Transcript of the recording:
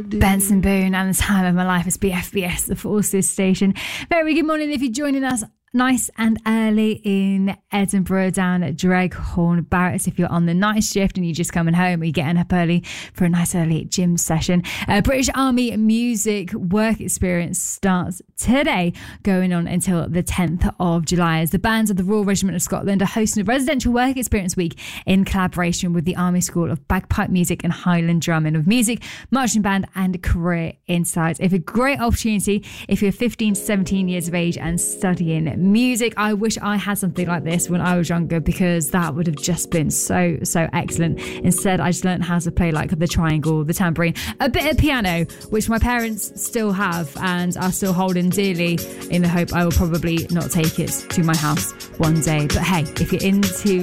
Benson Boone and The Time of My Life is BFBS, the Forces station. Very good morning if you're joining us nice and early in Edinburgh down at Dreghorn Barracks. If you're on the night shift and you're just coming home or you're getting up early for a nice early gym session. British Army Music Work Experience starts today, going on until the 10th of July, as the bands of the Royal Regiment of Scotland are hosting a residential work experience week in collaboration with the Army School of Bagpipe Music and Highland Drumming of Music, Marching Band and Career Insights. It's a great opportunity if you're 15 to 17 years of age and studying music. I wish I had something like this when I was younger, because that would have just been so excellent. Instead, I just learned how to play like the triangle, the tambourine, a bit of piano, which my parents still have and are still holding dearly, in the hope I will probably not take it to my house one day. But hey, if you're into